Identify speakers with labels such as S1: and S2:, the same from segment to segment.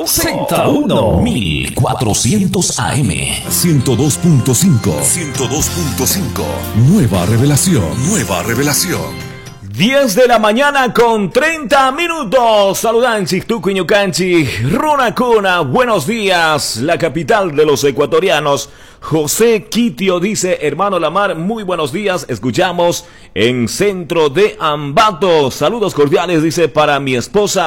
S1: Z1 1400 AM 102.5 Nueva revelación
S2: 10 de la mañana con 30 minutos. Saludanchi, Tucuñucanchi, Runacuna, buenos días, la capital de los ecuatorianos. José Quitio dice, hermano Lamar, muy buenos días, escuchamos en centro de Ambato. Saludos cordiales, dice, para mi esposa,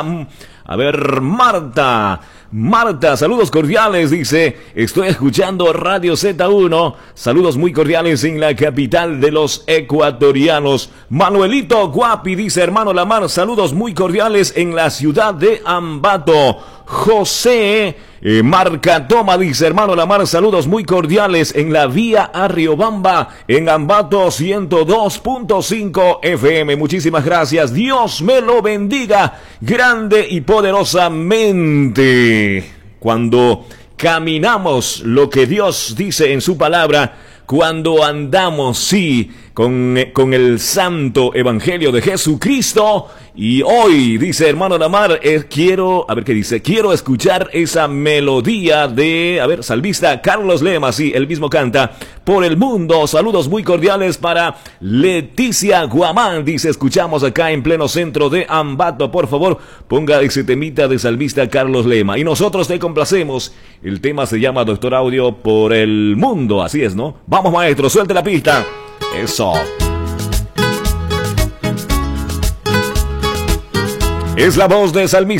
S2: Marta, saludos cordiales, dice, estoy escuchando Radio Z1, saludos muy cordiales en la capital de los ecuatorianos. Manuelito Guapi dice, hermano Lamar, saludos muy cordiales en la ciudad de Ambato. José Marcatoma dice, hermano Lamar, saludos muy cordiales en la vía Arriobamba, en Ambato 102.5 FM. Muchísimas gracias, Dios me lo bendiga grande y poderosamente. Cuando caminamos lo que Dios dice en su palabra, cuando andamos, sí, con el santo evangelio de Jesucristo. Y hoy, dice hermano Lamar, quiero escuchar esa melodía de, salmista Carlos Lema, sí, él mismo canta, por el mundo. Saludos muy cordiales para Leticia Guamán, dice, escuchamos acá en pleno centro de Ambato. Por favor, ponga ese temita de salmista Carlos Lema. Y nosotros te complacemos. El tema se llama, Doctor Audio, por el mundo, así es, ¿no? Vamos, maestro, suelte la pista. Eso. Es la voz de salmista